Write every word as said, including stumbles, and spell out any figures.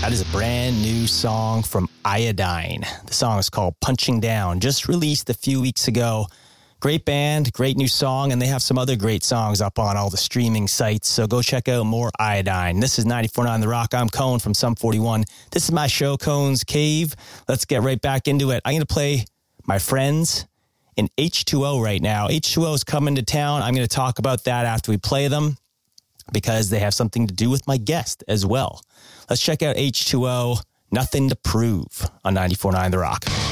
That is a brand new song from Iodine. The song is called Punching Down, just released a few weeks ago. Great band, great new song, and they have some other great songs up on all the streaming sites, so go check out more Iodine. This is ninety-four point nine The Rock. I'm Cone from Sum forty-one. This is my show, Cone's Cave. Let's get right back into it. I'm going to play my friends in H two O right now. H two O is coming to town. I'm going to talk about that after we play them because they have something to do with my guest as well. Let's check out H two O, Nothing to Prove on ninety-four point nine The Rock.